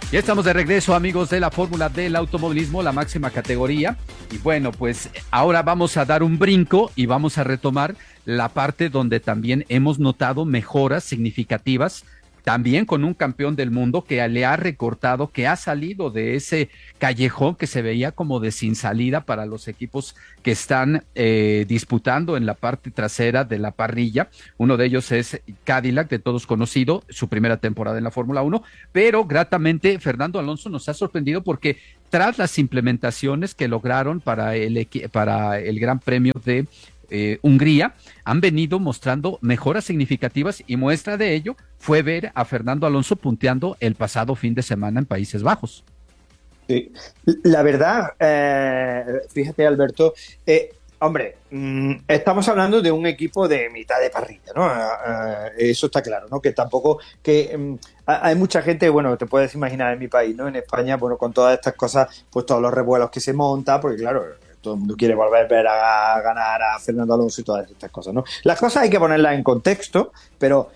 Ya estamos de regreso, amigos de la Fórmula del Automovilismo, la máxima categoría. Y bueno, pues ahora vamos a dar un brinco y vamos a retomar la parte donde también hemos notado mejoras significativas, también con un campeón del mundo que le ha recortado, que ha salido de ese callejón que se veía como de sin salida para los equipos que están disputando en la parte trasera de la parrilla. Uno de ellos es Cadillac, de todos conocido, su primera temporada en la Fórmula 1, pero gratamente Fernando Alonso nos ha sorprendido porque tras las implementaciones que lograron para el Gran Premio de Hungría, han venido mostrando mejoras significativas y muestra de ello fue ver a Fernando Alonso punteando el pasado fin de semana en Países Bajos. Sí. La verdad, fíjate, Alberto, hombre, estamos hablando de un equipo de mitad de parrilla, ¿no? Eso está claro, ¿no? Que tampoco, hay mucha gente, bueno, te puedes imaginar en mi país, ¿no? En España, bueno, con todas estas cosas, pues todos los revuelos que se monta, porque claro, todo el mundo quiere volver a ver a ganar a Fernando Alonso y todas estas cosas, ¿no? Las cosas hay que ponerlas en contexto, pero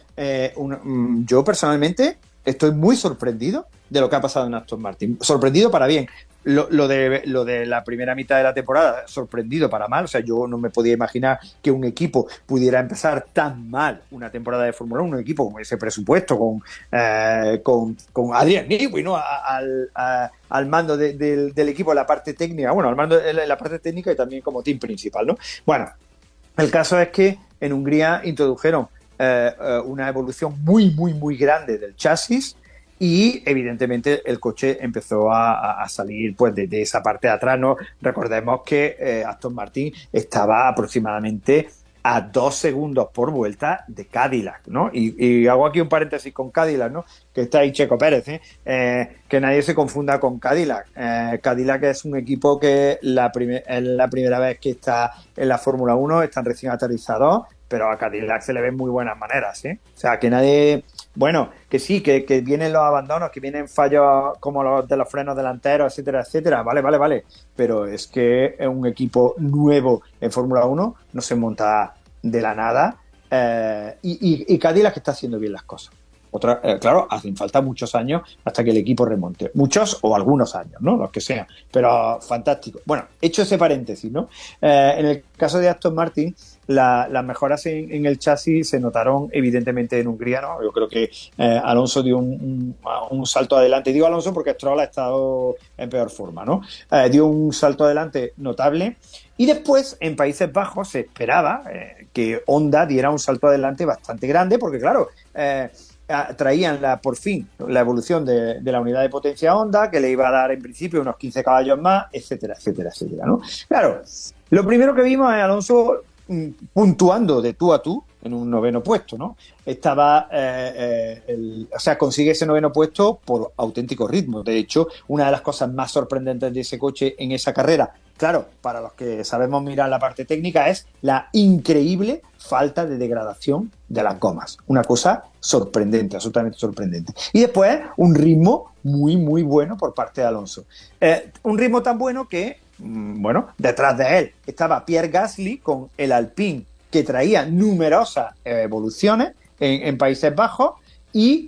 yo personalmente estoy muy sorprendido de lo que ha pasado en Aston Martin. Sorprendido para bien. Lo de la primera mitad de la temporada, sorprendido para mal. O sea, yo no me podía imaginar que un equipo pudiera empezar tan mal una temporada de Fórmula 1, un equipo con ese presupuesto, con Adrian Newey, ¿no? Al mando del equipo, la parte técnica, bueno, al mando de la parte técnica y también como team principal, ¿no? Bueno, el caso es que en Hungría introdujeron una evolución muy, muy, muy grande del chasis y evidentemente el coche empezó a salir pues de esa parte de atrás, ¿no? Recordemos que Aston Martin estaba aproximadamente a 2 segundos por vuelta de Cadillac, ¿no? Y hago aquí un paréntesis con Cadillac, ¿no? Que está ahí Checo Pérez, que nadie se confunda con Cadillac. Cadillac es un equipo que es la primera vez que está en la Fórmula 1, están recién aterrizados, pero a Cadillac se le ven muy buenas maneras, ¿eh? O sea, que nadie... Bueno, que sí, que vienen los abandonos, que vienen fallos como los de los frenos delanteros, etcétera, etcétera. Vale. Pero es que es un equipo nuevo en Fórmula 1, no se monta de la nada. Y Cadillac está haciendo bien las cosas. Claro, hacen falta muchos años hasta que el equipo remonte. Muchos o algunos años, ¿no? Los que sean. Pero fantástico. Bueno, hecho ese paréntesis, ¿no? En el caso de Aston Martin, las mejoras en el chasis se notaron evidentemente en Hungría, ¿no? Yo creo que Alonso dio un salto adelante. Digo Alonso porque Stroll ha estado en peor forma, ¿no? Dio un salto adelante notable. Y después, en Países Bajos, se esperaba que Honda diera un salto adelante bastante grande, porque claro... traían por fin la evolución de la unidad de potencia Honda, que le iba a dar en principio unos 15 caballos más, etcétera, etcétera, etcétera, ¿no? Claro, lo primero que vimos es Alonso puntuando de tú a tú en un noveno puesto, ¿no? Estaba, o sea, consigue ese noveno puesto por auténtico ritmo. De hecho, una de las cosas más sorprendentes de ese coche en esa carrera, claro, para los que sabemos mirar la parte técnica, es la increíble falta de degradación de las gomas. Una cosa sorprendente, absolutamente sorprendente. Y después, un ritmo muy, muy bueno por parte de Alonso. Un ritmo tan bueno que, bueno, detrás de él estaba Pierre Gasly con el Alpine, que traía numerosas evoluciones en Países Bajos, y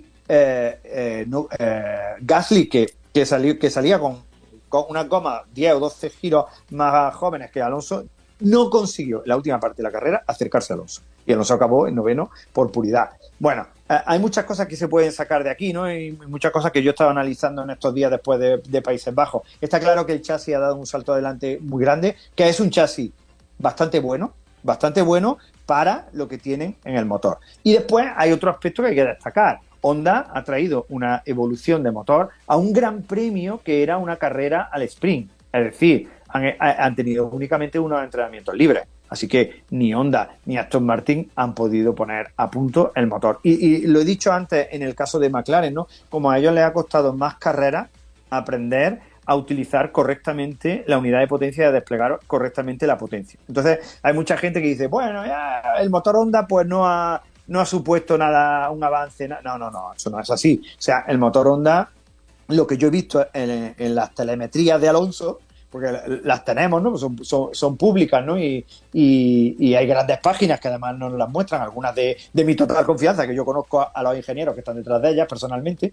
Gasly que salía con unas gomas 10 o 12 giros más jóvenes que Alonso, no consiguió en la última parte de la carrera acercarse a Alonso. Y Alonso acabó en noveno por puridad. Bueno, hay muchas cosas que se pueden sacar de aquí, ¿no? Y muchas cosas que yo estaba analizando en estos días después de Países Bajos. Está claro que el chasis ha dado un salto adelante muy grande, que es un chasis bastante bueno para lo que tienen en el motor. Y después hay otro aspecto que hay que destacar. Honda ha traído una evolución de motor a un gran premio que era una carrera al sprint. Es decir, han tenido únicamente unos entrenamientos libres. Así que ni Honda ni Aston Martin han podido poner a punto el motor. Y lo he dicho antes en el caso de McLaren, ¿no? Como a ellos les ha costado más carreras aprender a utilizar correctamente la unidad de potencia y a desplegar correctamente la potencia. Entonces, hay mucha gente que dice, bueno, ya el motor Honda pues no ha supuesto nada, un avance. No, eso no es así. O sea, el motor Honda, lo que yo he visto en las telemetrías de Alonso, porque las tenemos, ¿no? Son públicas, ¿no? Y hay grandes páginas que además nos las muestran, algunas de mi total confianza, que yo conozco a los ingenieros que están detrás de ellas personalmente.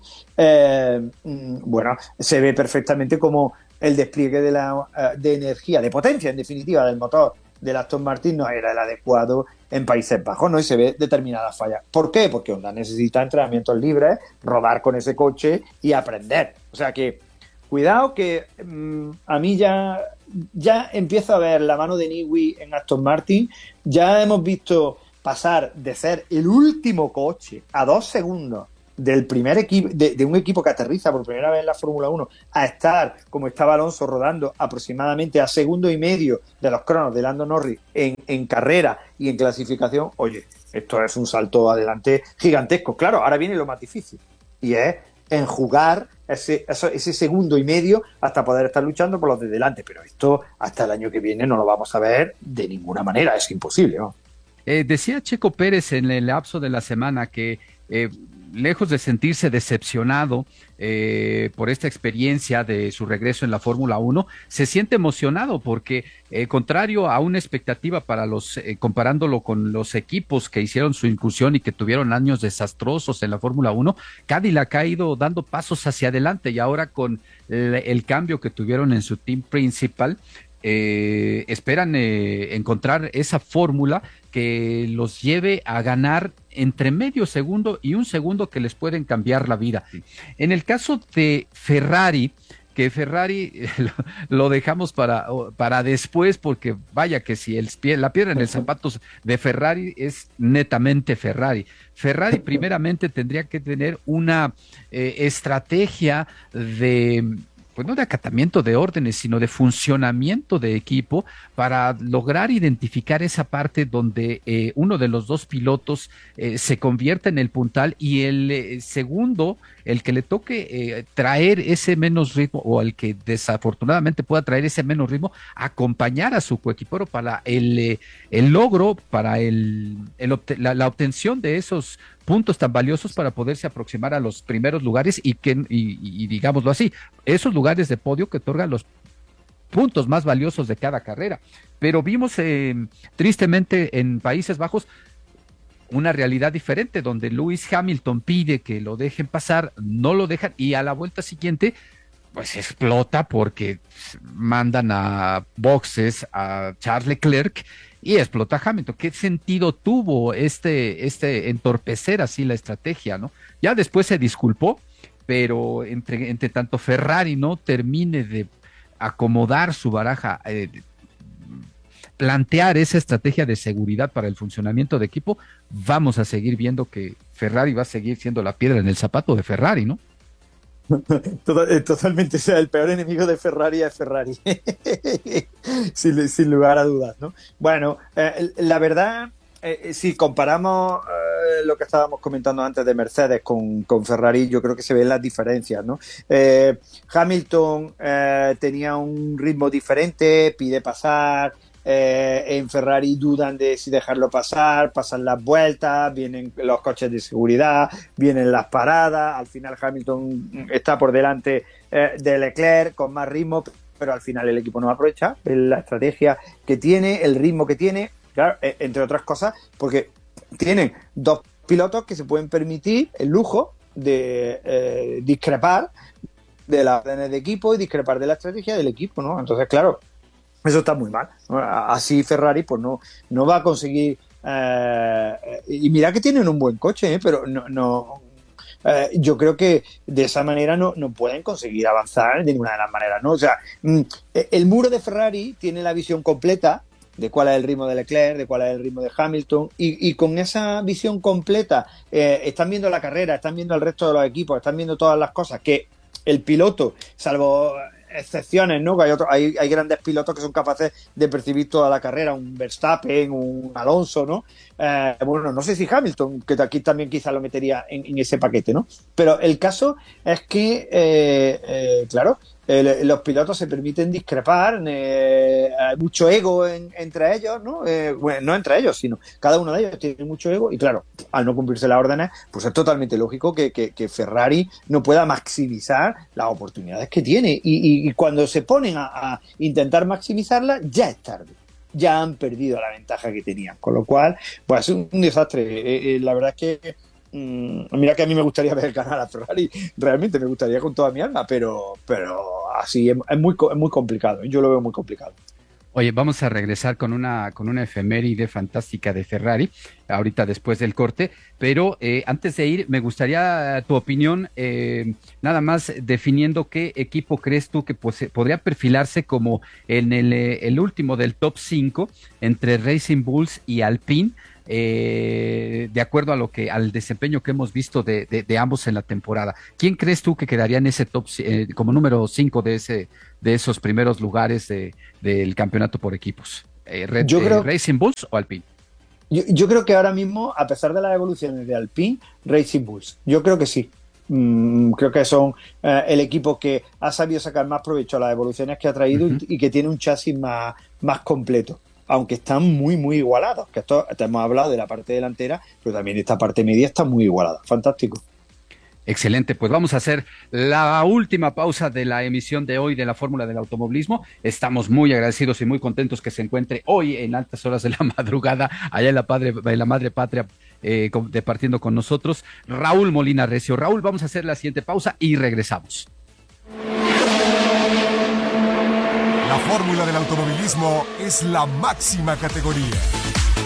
Bueno, se ve perfectamente como el despliegue de energía, de potencia, en definitiva, del motor del Aston Martin no era el adecuado en Países Bajos, ¿no? Y se ve determinadas fallas. ¿Por qué? Porque Honda necesita entrenamientos libres, rodar con ese coche y aprender. O sea que, cuidado que a mí ya empiezo a ver la mano de Newey en Aston Martin. Ya hemos visto pasar de ser el último coche a 2 segundos del primer equipo, de un equipo que aterriza por primera vez en la Fórmula 1, a estar, como estaba Alonso, rodando aproximadamente a 1,5 segundos de los cronos de Lando Norris en carrera y en clasificación. Oye, esto es un salto adelante gigantesco. Claro, ahora viene lo más difícil, y es enjugar ese 1,5 segundos hasta poder estar luchando por los de delante. Pero esto hasta el año que viene no lo vamos a ver de ninguna manera, es imposible, ¿no? Decía Checo Pérez en el lapso de la semana que lejos de sentirse decepcionado por esta experiencia de su regreso en la Fórmula 1, se siente emocionado porque, contrario a una expectativa para comparándolo con los equipos que hicieron su incursión y que tuvieron años desastrosos en la Fórmula 1, Cadillac ha ido dando pasos hacia adelante, y ahora con el cambio que tuvieron en su team principal, esperan encontrar esa fórmula que los lleve a ganar entre medio segundo y 1 segundo, que les pueden cambiar la vida. En el caso de Ferrari, que Ferrari lo dejamos para después, porque vaya que si la piedra en el zapato de Ferrari es netamente Ferrari. Ferrari primeramente tendría que tener una estrategia pues no de acatamiento de órdenes, sino de funcionamiento de equipo, para lograr identificar esa parte donde uno de los dos pilotos se convierta en el puntal, y el segundo, el que le toque traer ese menos ritmo, o el que desafortunadamente pueda traer ese menos ritmo, acompañar a su coequipero para el logro, para la obtención de esos puntos tan valiosos para poderse aproximar a los primeros lugares y digámoslo así, esos lugares de podio que otorgan los puntos más valiosos de cada carrera. Pero vimos tristemente en Países Bajos una realidad diferente, donde Lewis Hamilton pide que lo dejen pasar, no lo dejan, y a la vuelta siguiente pues explota porque mandan a boxes a Charles Leclerc y explota Hamilton. ¿Qué sentido tuvo este entorpecer así la estrategia, no? Ya después se disculpó, pero entre tanto Ferrari no termine de acomodar su baraja, plantear esa estrategia de seguridad para el funcionamiento de equipo, vamos a seguir viendo que Ferrari va a seguir siendo la piedra en el zapato de Ferrari, ¿no? Totalmente, o sea, el peor enemigo de Ferrari es Ferrari, sin lugar a dudas, ¿no? Bueno, la verdad, si comparamos lo que estábamos comentando antes de Mercedes con Ferrari, yo creo que se ven las diferencias, ¿no? Hamilton tenía un ritmo diferente, pide pasar. En Ferrari dudan de si dejarlo pasar, pasan las vueltas, vienen los coches de seguridad, vienen las paradas. Al final Hamilton está por delante de Leclerc con más ritmo, pero al final el equipo no aprovecha la estrategia que tiene, el ritmo que tiene, claro, entre otras cosas, porque tienen dos pilotos que se pueden permitir el lujo de discrepar de las órdenes de equipo y discrepar de la estrategia del equipo, ¿no? Entonces, claro, eso está muy mal. Así Ferrari pues no va a conseguir. Y mira que tienen un buen coche, pero no. Yo creo que de esa manera no pueden conseguir avanzar de ninguna de las maneras, ¿no? O sea, el muro de Ferrari tiene la visión completa de cuál es el ritmo de Leclerc, de cuál es el ritmo de Hamilton, y con esa visión completa están viendo la carrera, están viendo el resto de los equipos, están viendo todas las cosas que el piloto, salvo excepciones, ¿no? Hay grandes pilotos que son capaces de percibir toda la carrera, un Verstappen, un Alonso, ¿no? Bueno, no sé si Hamilton, que aquí también quizá lo metería en ese paquete, ¿no? Pero el caso es que, claro, Los pilotos se permiten discrepar, hay mucho ego entre ellos, ¿no? Bueno, no entre ellos, sino cada uno de ellos tiene mucho ego y claro, al no cumplirse las órdenes, pues es totalmente lógico que Ferrari no pueda maximizar las oportunidades que tiene y cuando se ponen a intentar maximizarlas, ya es tarde. Ya han perdido la ventaja que tenían, con lo cual, pues es un desastre. La verdad es que mira que a mí me gustaría ver ganar a Ferrari, realmente me gustaría con toda mi alma, pero así es muy complicado, yo lo veo muy complicado. Oye, vamos a regresar con una efeméride fantástica de Ferrari, ahorita después del corte, pero antes de ir, me gustaría tu opinión, nada más definiendo qué equipo crees tú que pues, podría perfilarse como en el último del top 5 entre Racing Bulls y Alpine, de acuerdo a al desempeño que hemos visto de ambos en la temporada. ¿Quién crees tú que quedaría en ese top como número 5 de esos primeros lugares del campeonato por equipos? ¿Racing Bulls o Alpine? Yo creo que ahora mismo, a pesar de las evoluciones de Alpine, Racing Bulls, yo creo que sí. Creo que son el equipo que ha sabido sacar más provecho a las evoluciones que ha traído y que tiene un chasis más completo. Aunque están muy igualados, que esto te hemos hablado de la parte delantera, pero también esta parte media está muy igualada. Fantástico. Excelente, pues vamos a hacer la última pausa de la emisión de hoy de la Fórmula del Automovilismo. Estamos muy agradecidos y muy contentos que se encuentre hoy en altas horas de la madrugada, allá en la madre patria, departiendo con nosotros, Raúl Molina Recio. Raúl, vamos a hacer la siguiente pausa y regresamos. La Fórmula del Automovilismo es la máxima categoría.